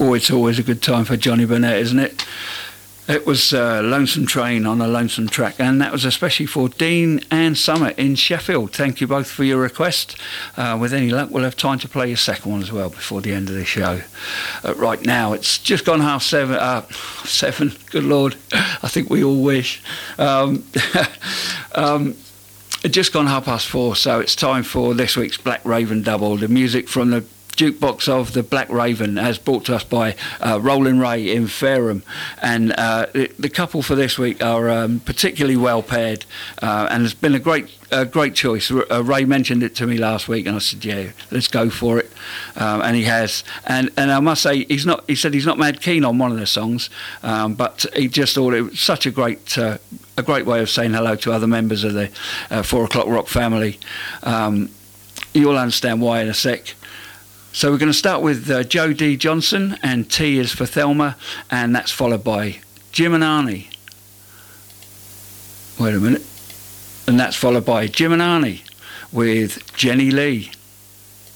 Oh, it's always a good time for Johnny Burnett, isn't it? It was Lonesome Train on a Lonesome Track, and that was especially for Dean and Summer in Sheffield. Thank you both for your request. With any luck, we'll have time to play your second one as well before the end of the show. Right now, it's just gone 7:30. Good Lord, I think we all wish. It's just gone 4:30, so it's time for this week's Black Raven Double. The music from the jukebox of the Black Raven, as brought to us by Roland Ray in Fareham, and the couple for this week are particularly well paired, and it's been a great choice. Ray mentioned it to me last week, and I said, "Yeah, let's go for it," and he has. And I must say, he said he's not mad keen on one of the songs, but he just thought it was such a great way of saying hello to other members of the 4 O'Clock Rock family. You'll understand why in a sec. So we're going to start with Joe D. Johnson, and T is for Thelma, and that's followed by Jim and Arnie. Wait a minute. And that's followed by Jim and Arnie with Jenny Lee.